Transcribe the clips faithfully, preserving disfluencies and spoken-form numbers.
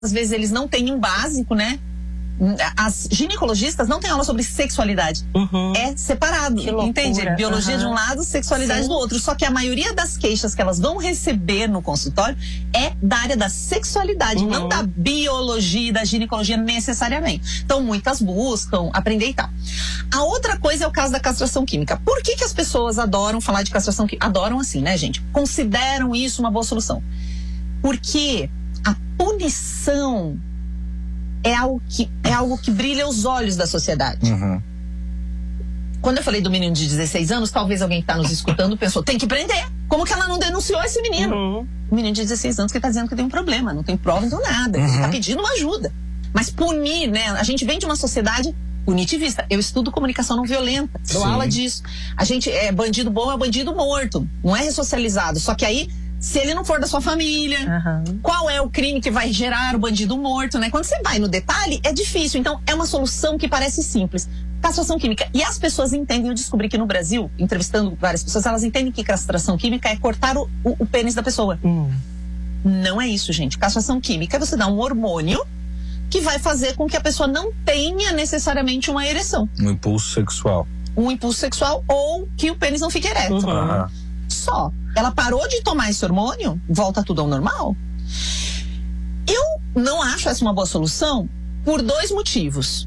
às vezes eles não têm um básico, né? As ginecologistas não têm aula sobre sexualidade. Uhum. É separado, entende? Biologia uhum. de um lado, sexualidade Sim. do outro. Só que a maioria das queixas que elas vão receber no consultório é da área da sexualidade, uhum. não da biologia e da ginecologia necessariamente. Então, muitas buscam aprender e tal. A outra coisa é o caso da castração química. Por que que as pessoas adoram falar de castração química? Adoram assim, né, gente? Consideram isso uma boa solução. Porque a punição é algo que, é algo que brilha os olhos da sociedade. Uhum. Quando eu falei do menino de dezesseis anos, talvez alguém que está nos escutando pensou, tem que prender. Como que ela não denunciou esse menino? Uhum. O menino de dezesseis anos que está dizendo que tem um problema, não tem prova, não tem nada. Uhum. Ele está pedindo uma ajuda. Mas punir, né? A gente vem de uma sociedade punitivista. Eu estudo comunicação não violenta, dou Sim. aula disso. A gente é bandido bom, é bandido morto. Não é ressocializado. Só que aí, se ele não for da sua família, uhum. qual é o crime que vai gerar o bandido morto, né? Quando você vai no detalhe, é difícil. Então, é uma solução que parece simples. Castração química. E as pessoas entendem, eu descobri que no Brasil, entrevistando várias pessoas, elas entendem que castração química é cortar o, o, o pênis da pessoa. Hum. Não é isso, gente. Castração química é você dar um hormônio que vai fazer com que a pessoa não tenha necessariamente uma ereção. Um impulso sexual. Um impulso sexual ou que o pênis não fique ereto. Uhum. Uhum. Só. Ela parou de tomar esse hormônio, volta tudo ao normal. Eu não acho essa uma boa solução por dois motivos.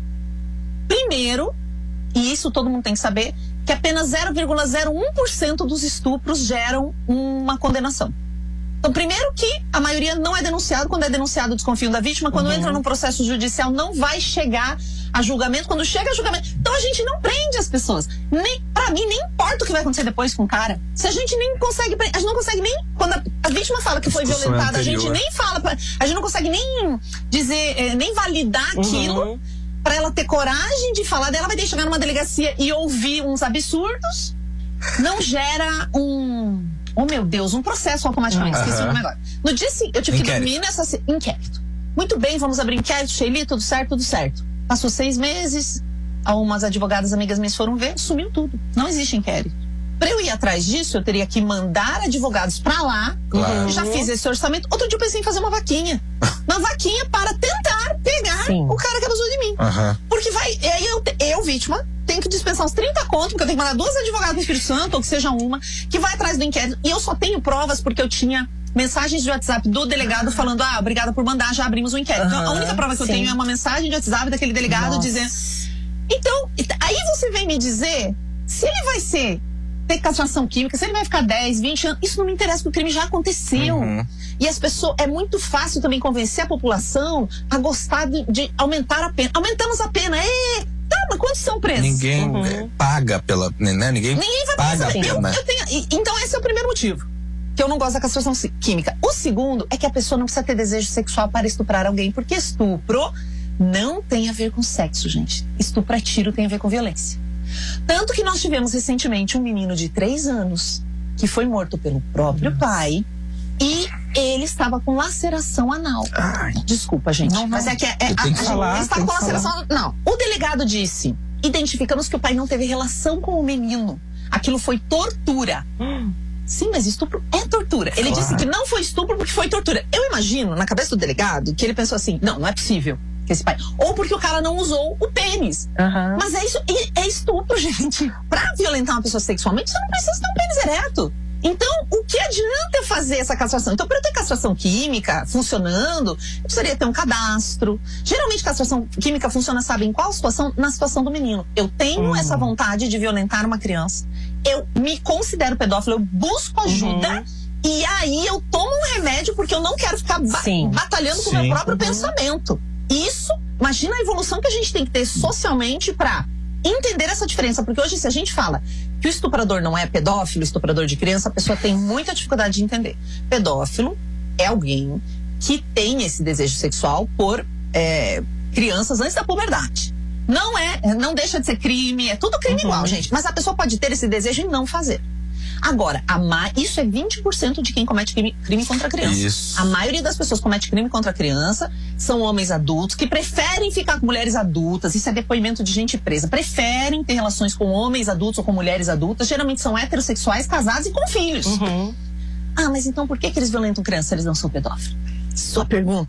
Primeiro, e isso todo mundo tem que saber, que apenas zero vírgula zero um por cento dos estupros geram uma condenação. Então, primeiro que a maioria não é denunciado. Quando é denunciado, desconfiam da vítima. Quando uhum. entra num processo judicial, não vai chegar a julgamento. Quando chega a julgamento, então a gente não prende as pessoas. Nem, pra mim, nem importa o que vai acontecer depois com o cara. Se a gente nem consegue, a gente não consegue nem, quando a, a vítima fala que foi Discussão violentada, anterior. a gente nem fala, pra, a gente não consegue nem dizer, é, nem validar aquilo. Uhum. Pra ela ter coragem de falar dela, vai ter que chegar numa delegacia e ouvir uns absurdos. Não gera um... Oh, meu Deus, um processo automaticamente. Esqueci Uhum. o nome agora. No dia seguinte, eu tive Inquérito. que dormir nessa... Inquérito. Muito bem, vamos abrir inquérito, Sheili, tudo certo, tudo certo. Passou seis meses, algumas advogadas amigas minhas foram ver, sumiu tudo. Não existe inquérito. Pra eu ir atrás disso, eu teria que mandar advogados pra lá. Claro. Já fiz esse orçamento. Outro dia eu pensei em fazer uma vaquinha. Uma vaquinha para tentar pegar Sim. o cara que abusou de mim. Uhum. Porque vai... E aí eu, eu, vítima... tenho que dispensar uns trinta contos, porque eu tenho que mandar duas advogadas do Espírito Santo, ou que seja uma, que vai atrás do inquérito. E eu só tenho provas porque eu tinha mensagens de WhatsApp do delegado falando, ah, obrigada por mandar, já abrimos o inquérito. Uhum, Então, a única prova que eu sim. tenho é uma mensagem de WhatsApp daquele delegado Nossa. dizendo... Então, aí você vem me dizer, se ele vai ser, ter castração química, se ele vai ficar dez, vinte anos, isso não me interessa, porque o crime já aconteceu. Uhum. E as pessoas, é muito fácil também convencer a população a gostar de, de aumentar a pena. Aumentamos a pena, é... Tá, mas quantos são presos? Ninguém Uhum. é, paga pela... Né? Ninguém, Ninguém vai paga a pensar. Eu, pena. eu tenho, e- então esse é o primeiro motivo que eu não gosto da castração ci- química. O segundo é que a pessoa não precisa ter desejo sexual para estuprar alguém, porque estupro não tem a ver com sexo, gente. Estupro é tiro, tem a ver com violência. Tanto que nós tivemos recentemente um menino de três anos que foi morto pelo próprio pai e ele estava com laceração anal. Ai. Desculpa, gente. Não, não. Mas é que é, é, Eu a, tenho que a- falar, ele estava tem com que laceração. Não. O delegado disse: identificamos que o pai não teve relação com o menino. Aquilo foi tortura. Sim, mas estupro é tortura. Ele Claro. disse que não foi estupro porque foi tortura. Eu imagino, na cabeça do delegado, que ele pensou assim: não, não é possível que esse pai. Ou porque o cara não usou o pênis. Uhum. Mas é isso, é, é estupro, gente. Pra violentar uma pessoa sexualmente, você não precisa ter um pênis ereto. Então, o que adianta eu fazer essa castração? Então, para eu ter castração química funcionando, eu precisaria ter um cadastro. Geralmente, castração química funciona, sabe em qual situação? Na situação do menino. Eu tenho Hum. essa vontade de violentar uma criança. Eu me considero pedófilo, eu busco ajuda. Uhum. E aí, eu tomo um remédio porque eu não quero ficar ba- Sim. batalhando com o Sim. meu próprio Uhum. pensamento. Isso, imagina a evolução que a gente tem que ter socialmente pra entender essa diferença. Porque hoje, se a gente fala que o estuprador não é pedófilo, estuprador de criança, a pessoa tem muita dificuldade de entender. Pedófilo é alguém que tem esse desejo sexual por é, crianças antes da puberdade. Não é, não deixa de ser crime, é tudo crime Uhum. igual, gente. Mas a pessoa pode ter esse desejo e não fazer. Agora, a ma... isso é vinte por cento de quem comete crime, crime contra a criança. Isso. A maioria das pessoas que comete crime contra a criança são homens adultos que preferem ficar com mulheres adultas. Isso é depoimento de gente presa. Preferem ter relações com homens adultos ou com mulheres adultas. Geralmente são heterossexuais, casados e com filhos. Uhum. Ah, mas então por que, que eles violentam crianças se eles não são pedófilos? Sua pergunta.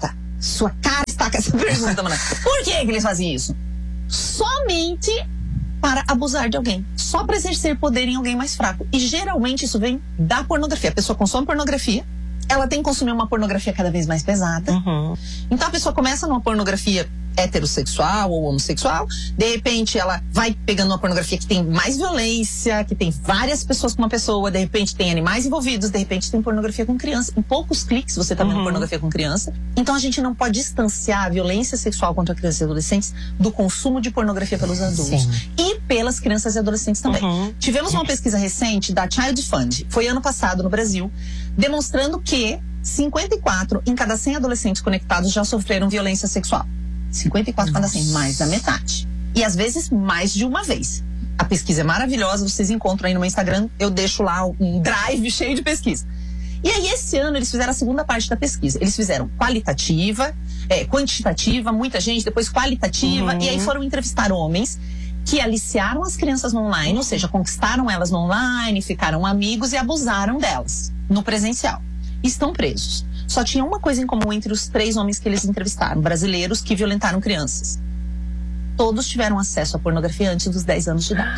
Sua cara está com essa pergunta, mano. Por que, que eles fazem isso? Somente para abusar de alguém. Só para exercer poder em alguém mais fraco. E geralmente isso vem da pornografia. A pessoa consome pornografia, ela tem que consumir uma pornografia cada vez mais pesada. Uhum. Então a pessoa começa numa pornografia heterossexual ou homossexual, de repente ela vai pegando uma pornografia que tem mais violência, que tem várias pessoas com uma pessoa, de repente tem animais envolvidos, de repente tem pornografia com criança. Em poucos cliques você tá vendo Uhum. pornografia com criança. Então a gente não pode distanciar a violência sexual contra crianças e adolescentes do consumo de pornografia pelos adultos. Sim. E pelas crianças e adolescentes também. Uhum. Tivemos uma pesquisa recente da Child Fund, foi ano passado no Brasil, demonstrando que cinquenta e quatro em cada cem adolescentes conectados já sofreram violência sexual. cinquenta e quatro cada cem, mais da metade. E às vezes mais de uma vez. A pesquisa é maravilhosa, vocês encontram aí no meu Instagram, eu deixo lá um drive cheio de pesquisa. E aí esse ano eles fizeram a segunda parte da pesquisa. Eles fizeram qualitativa, é, quantitativa, muita gente, depois qualitativa, Uhum. e aí foram entrevistar homens que aliciaram as crianças no online, ou seja, conquistaram elas no online, ficaram amigos e abusaram delas no presencial. Estão presos. Só tinha uma coisa em comum entre os três homens que eles entrevistaram, brasileiros que violentaram crianças. Todos tiveram acesso à pornografia antes dos dez anos de idade.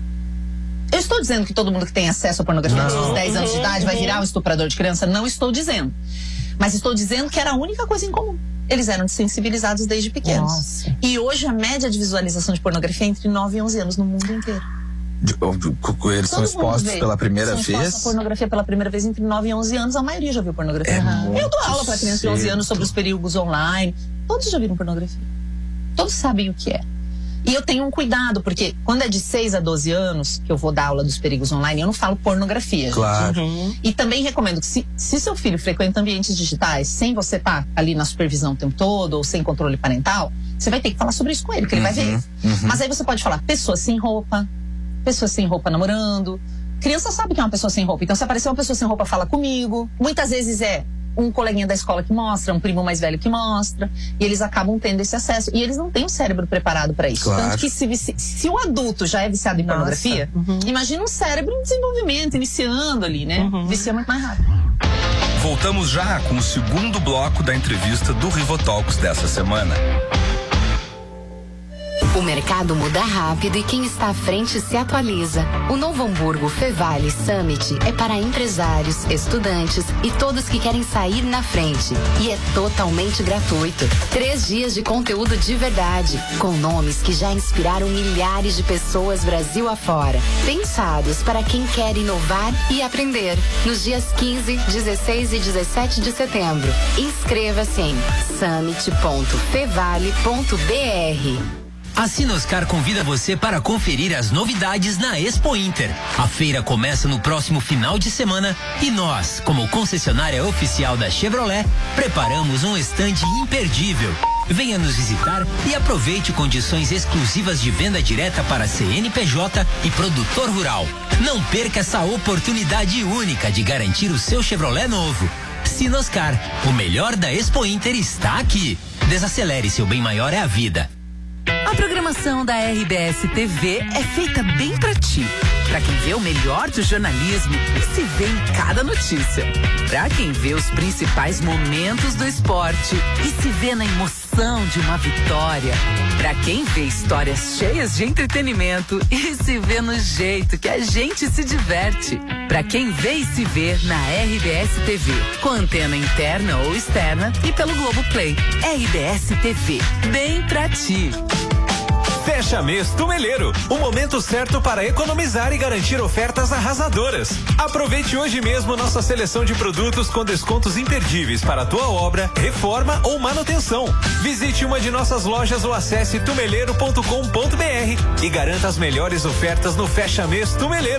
Eu estou dizendo que todo mundo que tem acesso à pornografia Não. antes dos dez anos de idade vai virar um estuprador de criança? Não estou dizendo. Mas estou dizendo que era a única coisa em comum. Eles eram desensibilizados desde pequenos. Nossa. E hoje a média de visualização de pornografia é entre nove e onze anos no mundo inteiro. De- de- cu- Eles são Todo mundo expostos vê. pela primeira São expostos vez. à pornografia pela primeira vez entre nove e onze anos. A maioria já viu pornografia. É Uhum. Eu dou muito aula para crianças de onze anos sobre os perigos online. Todos já viram pornografia. Todos sabem o que é. E eu tenho um cuidado, porque quando é de seis a doze anos, que eu vou dar aula dos perigos online, eu não falo pornografia, gente. Claro. Uhum. E também recomendo que se, se seu filho frequenta ambientes digitais, sem você estar ali na supervisão o tempo todo, ou sem controle parental, você vai ter que falar sobre isso com ele, que ele vai ver. uhum. Mas aí você pode falar pessoas sem roupa, pessoas sem roupa namorando. Criança sabe que é uma pessoa sem roupa. Então, se aparecer uma pessoa sem roupa, fala comigo. Muitas vezes é um coleguinha da escola que mostra, um primo mais velho que mostra. E eles acabam tendo esse acesso. E eles não têm o cérebro preparado para isso. Claro. Tanto que se, vici- se o adulto já é viciado em Nossa. pornografia, Uhum. imagina um cérebro em desenvolvimento, iniciando ali, né? Uhum. Vicia muito mais rápido. Voltamos já com o segundo bloco da entrevista do Rivotalks dessa semana. O mercado muda rápido e quem está à frente se atualiza. O novo Hamburgo Fevale Summit é para empresários, estudantes e todos que querem sair na frente. E é totalmente gratuito. Três dias de conteúdo de verdade, com nomes que já inspiraram milhares de pessoas Brasil afora. Pensados para quem quer inovar e aprender. Nos dias quinze, dezesseis e dezessete de setembro. Inscreva-se em summit ponto fevale ponto b r. A Sinoscar convida você para conferir as novidades na Expo Inter. A feira começa no próximo final de semana e nós, como concessionária oficial da Chevrolet, preparamos um estande imperdível. Venha nos visitar e aproveite condições exclusivas de venda direta para C N P J e produtor rural. Não perca essa oportunidade única de garantir o seu Chevrolet novo. Sinoscar, o melhor da Expo Inter está aqui. Desacelere, seu bem maior é a vida. A programação da R B S T V é feita bem pra ti. Pra quem vê o melhor do jornalismo e se vê em cada notícia. Pra quem vê os principais momentos do esporte e se vê na emoção de uma vitória. Pra quem vê histórias cheias de entretenimento e se vê no jeito que a gente se diverte. Pra quem vê e se vê na R B S T V, com antena interna ou externa e pelo Globoplay. R B S T V, bem pra ti. Fecha mês Tumeleiro, o momento certo para economizar e garantir ofertas arrasadoras. Aproveite hoje mesmo nossa seleção de produtos com descontos imperdíveis para a tua obra, reforma ou manutenção. Visite uma de nossas lojas ou acesse tumeleiro ponto com ponto b r e garanta as melhores ofertas no Fecha Mês Tumeleiro.